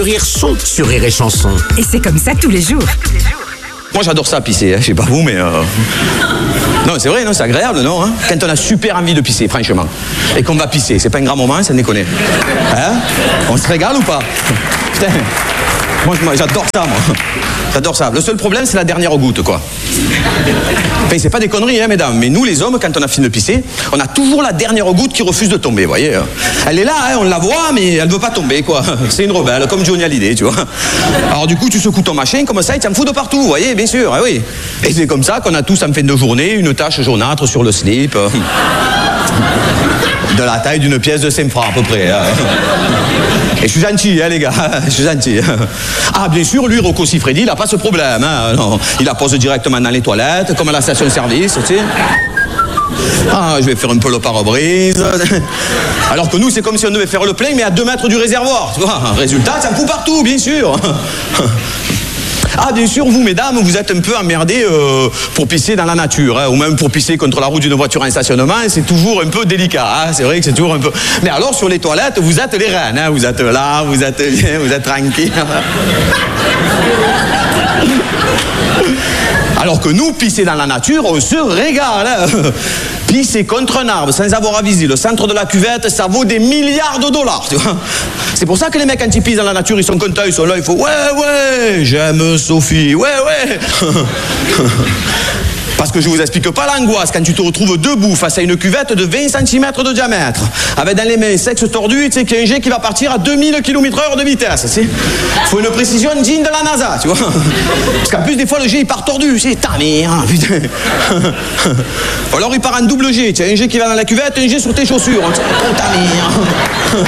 rire sont sur Rire et Chanson. Et c'est comme ça tous les jours. Moi j'adore ça pisser, hein. Je sais pas vous mais... Non c'est vrai, non, c'est agréable, non hein. Quand on a super envie de pisser, franchement. Et qu'on va pisser, c'est pas un grand moment, ça déconne. Hein? On se régale ou pas? Putain. Moi j'adore ça, moi. J'adore ça. Le seul problème, c'est la dernière goutte, quoi. Enfin, c'est pas des conneries, hein, mesdames. Mais nous, les hommes, quand on a fini de pisser, on a toujours la dernière goutte qui refuse de tomber, vous voyez. Elle est là, hein, on la voit, mais elle veut pas tomber, quoi. C'est une rebelle, comme Johnny Hallyday, tu vois. Alors du coup, tu secoues ton machin, comme ça, il t'en fout de partout, vous voyez, bien sûr, hein, oui. Et c'est comme ça qu'on a tous, en fin de journée, une tache jaunâtre sur le slip. De la taille d'une pièce de 5 francs, à peu près. Hein. Et je suis gentil, hein, les gars, je suis gentil. Ah, bien sûr, lui, Rocco Siffredi, il n'a pas ce problème. Hein. Non, il la pose directement dans les toilettes, comme à la station-service, tu sais. Ah, je vais faire un peu le pare-brise. Alors que nous, c'est comme si on devait faire le plein, mais à 2 mètres du réservoir. Tu vois, résultat, ça me fout partout, bien sûr. Ah, bien sûr, vous, mesdames, vous êtes un peu emmerdés pour pisser dans la nature, hein, ou même pour pisser contre la roue d'une voiture en stationnement, c'est toujours un peu délicat, hein, c'est vrai que c'est toujours un peu... Mais alors, sur les toilettes, vous êtes les reines, hein, vous êtes là, vous êtes bien, vous êtes tranquille. Alors que nous, pisser dans la nature, on se régale, hein. Pisser contre un arbre sans avoir avisé le centre de la cuvette, ça vaut des milliards de dollars, tu vois. C'est pour ça que les mecs, quand ils pissent dans la nature, ils sont contents, ils sont là, il faut « Ouais, j'aime Sophie, ouais. » Parce que je vous explique pas l'angoisse quand tu te retrouves debout face à une cuvette de 20 cm de diamètre, avec dans les mains sexe tordu, tu sais, qu'il y a un jet qui va partir à 2000 km/h de vitesse, tu sais. Faut une précision digne de la NASA, tu vois. Parce qu'en plus, des fois, le jet, il part tordu, c'est ta mère, putain. Ou alors, il part en double jet, tu sais, un jet qui va dans la cuvette, un jet sur tes chaussures. Oh, ta mère.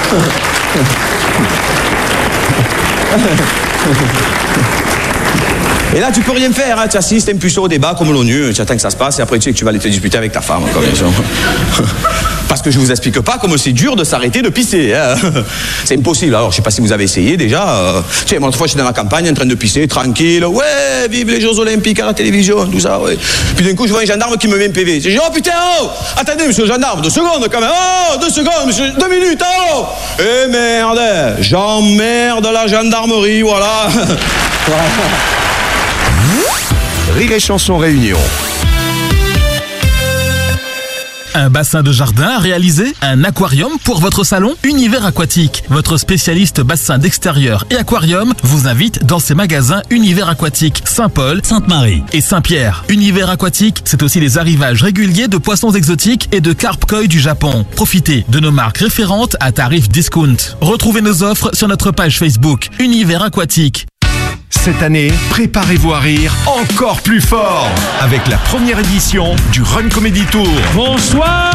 Et là, tu peux rien faire, hein. Tu assistes un puceau au débat comme l'ONU, tu attends que ça se passe et après tu sais que tu vas aller te disputer avec ta femme, quoi, bien sûr. Parce que je vous explique pas comme c'est dur de s'arrêter de pisser, hein. C'est impossible. Alors, je sais pas si vous avez essayé déjà. Tu sais, moi, l'autre fois, j'étais dans la campagne en train de pisser, tranquille. Ouais, vive les Jeux Olympiques à la télévision, tout ça, ouais. Puis d'un coup, je vois un gendarme qui me met un PV. Je dis, oh putain, oh, attendez, monsieur le gendarme, 2 secondes quand même. Oh, 2 secondes, monsieur, 2 minutes, oh. Eh merde, j'emmerde la gendarmerie, voilà. Voilà. Rire et Chanson Réunion. Un bassin de jardin à réaliser, un aquarium pour votre salon, Univers Aquatique. Votre spécialiste bassin d'extérieur et aquarium vous invite dans ses magasins Univers Aquatique, Saint-Paul, Sainte-Marie et Saint-Pierre. Univers Aquatique, c'est aussi les arrivages réguliers de poissons exotiques et de carpe koi du Japon. Profitez de nos marques référentes à tarif discount. Retrouvez nos offres sur notre page Facebook Univers Aquatique. Cette année, préparez-vous à rire encore plus fort avec la première édition du Run Comedy Tour. Bonsoir!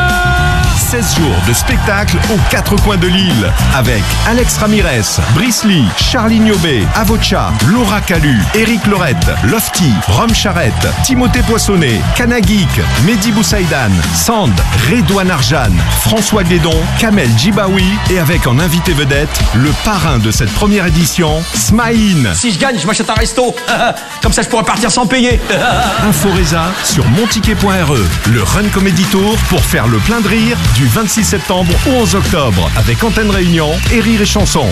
16 jours de spectacle aux 4 coins de l'île avec Alex Ramirez, Brice Lee, Charlie Niobé, Avocha, Laura Calu, Eric Lorette, Lofty, Rome Charrette, Timothée Poissonnet, Kanagik, Mehdi Boussaïdan, Sand, Redouane Arjan, François Guédon, Kamel Djibaoui et avec en invité vedette le parrain de cette première édition, Smaïn. Si je gagne, je m'achète un resto. Comme ça, je pourrais partir sans payer. Inforesa sur monticket.re. Le Run Comedy Tour pour faire le plein de rire du 26 septembre au 11 octobre avec Antenne Réunion et Rire et Chanson.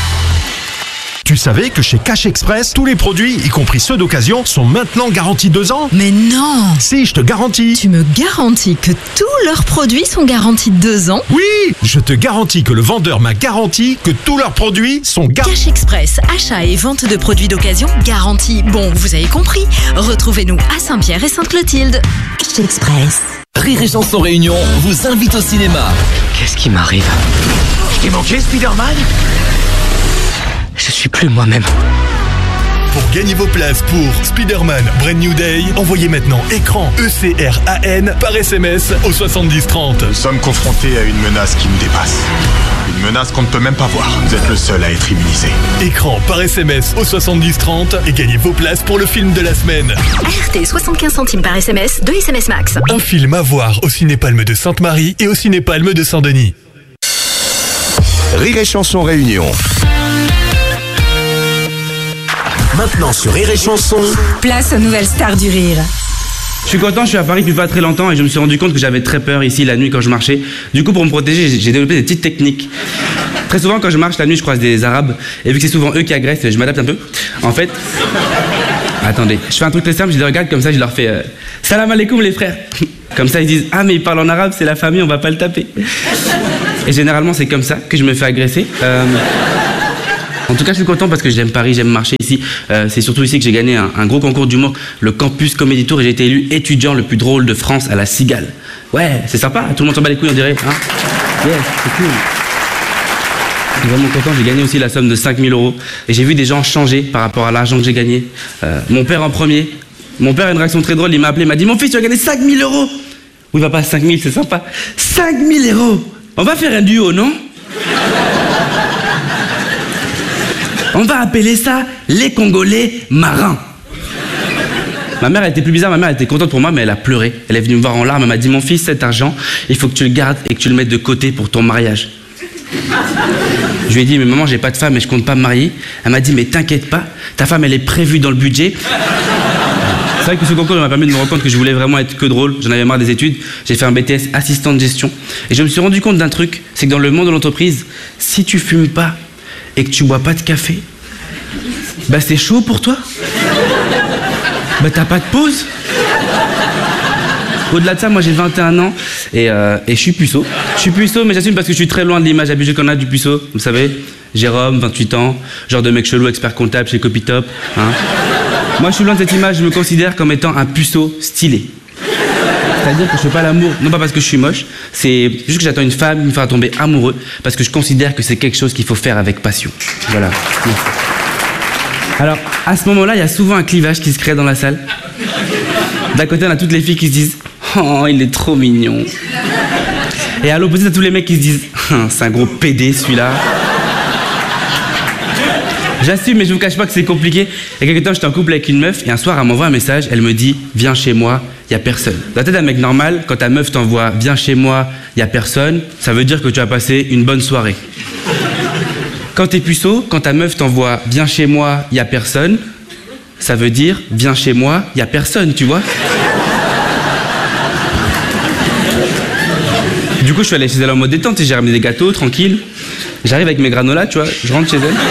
Tu savais que chez Cash Express, tous les produits, y compris ceux d'occasion, sont maintenant garantis 2 ans? Mais non! Si, je te garantis. Tu me garantis que tous leurs produits sont garantis 2 ans? Oui! Je te garantis que le vendeur m'a garanti que tous leurs produits sont garantis. Cash Express, achat et vente de produits d'occasion garantis. Bon, vous avez compris. Retrouvez-nous à Saint-Pierre et Sainte-Clotilde. Cash Express. Rire et Chanson Réunion vous invite au cinéma. Qu'est-ce qui m'arrive? Je t'ai manqué, Spider-Man? Je suis plus moi-même. Pour gagner vos places pour Spider-Man Brand New Day, envoyez maintenant écran ECRAN par SMS au 7030. Nous sommes confrontés à une menace qui nous dépasse. Une menace qu'on ne peut même pas voir. Vous êtes le seul à être immunisé. Écran par SMS au 7030 et gagnez vos places pour le film de la semaine. RT 75 centimes par SMS, 2 SMS max. Un film à voir au Cinépalme de Sainte-Marie et au Cinépalme de Saint-Denis. Rire et Chanson Réunion. Maintenant sur Rire et Chanson. Place aux nouvelles stars du rire. Je suis content, je suis à Paris depuis pas très longtemps et je me suis rendu compte que j'avais très peur ici la nuit quand je marchais. Du coup, pour me protéger, j'ai développé des petites techniques. Très souvent, quand je marche la nuit, je croise des Arabes. Et vu que c'est souvent eux qui agressent, je m'adapte un peu. En fait, attendez, je fais un truc très simple, je les regarde comme ça, je leur fais salam alaikum les frères. Comme ça, ils disent ah, mais il parle en arabe, c'est la famille, on va pas le taper. Et généralement, c'est comme ça que je me fais agresser. En tout cas, je suis content parce que j'aime Paris, j'aime marcher ici. C'est surtout ici que j'ai gagné un gros concours d'humour, le Campus Comedy Tour, et j'ai été élu étudiant le plus drôle de France à la Cigale. Ouais, c'est sympa, tout le monde s'en bat les couilles, on dirait. Hein, yes, c'est cool. Je suis vraiment content, j'ai gagné aussi la somme de 5 000 €. Et j'ai vu des gens changer par rapport à l'argent que j'ai gagné. Mon père en premier. Mon père a une réaction très drôle, il m'a appelé, il m'a dit « Mon fils, tu as gagné 5 000 €. Oui, papa, 5 000, c'est sympa. 5 000 €. On va faire un duo, non? On va appeler ça les Congolais marins. » Ma mère, elle était plus bizarre, ma mère elle était contente pour moi, mais elle a pleuré. Elle est venue me voir en larmes, elle m'a dit « Mon fils, cet argent, il faut que tu le gardes et que tu le mettes de côté pour ton mariage. » Je lui ai dit « Mais maman, j'ai pas de femme et je compte pas me marier. » Elle m'a dit « Mais t'inquiète pas, ta femme, elle est prévue dans le budget. » C'est vrai que ce concours m'a permis de me rendre compte que je voulais vraiment être que drôle. J'en avais marre des études. J'ai fait un BTS assistant de gestion. Et je me suis rendu compte d'un truc, c'est que dans le monde de l'entreprise, si tu fumes pas et que tu bois pas de café, bah c'est chaud pour toi. Bah t'as pas de pause. Au-delà de ça, moi j'ai 21 ans et je suis puceau. Je suis puceau, mais j'assume parce que je suis très loin de l'image habituée qu'on a du puceau. Vous savez, Jérôme, 28 ans, genre de mec chelou, expert comptable chez Copytop. Hein. Moi je suis loin de cette image, je me considère comme étant un puceau stylé. C'est-à-dire que je fais pas l'amour, non pas parce que je suis moche, c'est juste que j'attends une femme qui me fera tomber amoureux, parce que je considère que c'est quelque chose qu'il faut faire avec passion. Voilà. Merci. Alors, à ce moment-là, il y a souvent un clivage qui se crée dans la salle. D'un côté, on a toutes les filles qui se disent « Oh, il est trop mignon ». Et à l'opposé, on a tous les mecs qui se disent « C'est un gros PD, celui-là ». J'assume, mais je vous cache pas que c'est compliqué. Il y a quelques temps, j'étais en couple avec une meuf, et un soir, elle m'envoie un message, elle me dit « Viens chez moi, y a personne ». Dans la tête d'un mec normal, quand ta meuf t'envoie « Viens chez moi, y a personne », ça veut dire que tu as passé une bonne soirée. Quand t'es puceau, quand ta meuf t'envoie « Viens chez moi, y a personne », ça veut dire « Viens chez moi, y a personne », tu vois. Du coup, je suis allé chez elle en mode détente, et j'ai ramené des gâteaux, tranquille. J'arrive avec mes granolas, tu vois, je rentre chez elle.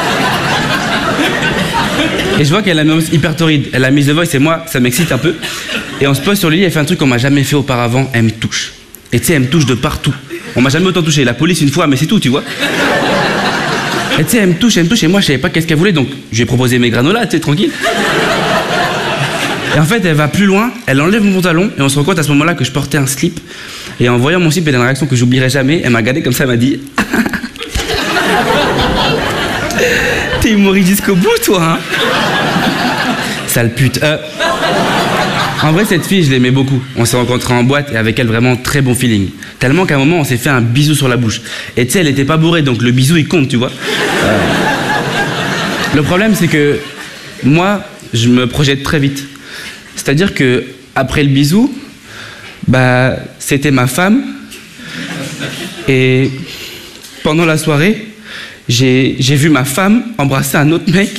Et je vois qu'elle a une voix hyper torride. Elle a mis The Voice et moi, ça m'excite un peu. Et on se pose sur le lit, elle fait un truc qu'on m'a jamais fait auparavant, elle me touche. Et tu sais, elle me touche de partout. On m'a jamais autant touché. La police une fois, mais c'est tout, tu vois. Et tu sais, elle me touche, et moi je savais pas qu'est-ce qu'elle voulait, donc je lui ai proposé mes granolas, tu sais, tranquille. Et en fait, elle va plus loin, elle enlève mon pantalon, et on se rend compte à ce moment-là que je portais un slip. Et en voyant mon slip, elle a une réaction que j'oublierai jamais. Elle m'a regardé comme ça, elle m'a dit t'es humoriste jusqu'au bout, toi, hein. Sale pute. En vrai, cette fille, je l'aimais beaucoup. On s'est rencontrés en boîte et avec elle, vraiment très bon feeling. Tellement qu'à un moment, on s'est fait un bisou sur la bouche. Et tu sais, elle était pas bourrée, donc le bisou, il compte, tu vois. Le problème, c'est que moi, je me projette très vite. C'est-à-dire que après le bisou, bah, c'était ma femme. Et pendant la soirée, j'ai vu ma femme embrasser un autre mec.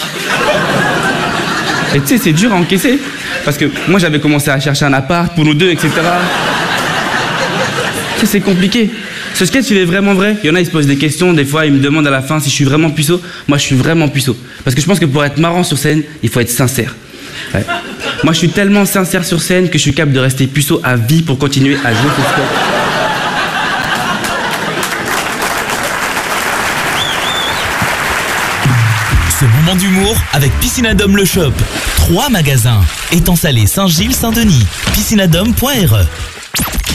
Et tu sais, c'est dur à encaisser. Parce que moi, j'avais commencé à chercher un appart pour nous deux, etc. Tu sais, c'est compliqué. Ce sketch, il est vraiment vrai. Il y en a, ils se posent des questions. Des fois, ils me demandent à la fin si je suis vraiment puceau. Moi, je suis vraiment puceau. Parce que je pense que pour être marrant sur scène, il faut être sincère. Ouais. Moi, je suis tellement sincère sur scène que je suis capable de rester puceau à vie pour continuer à jouer ce sketch. Ce moment d'humour avec Piscinadome le Shop. 3 magasins. Étang Salé, Saint-Gilles, Saint-Denis. Piscinadome.re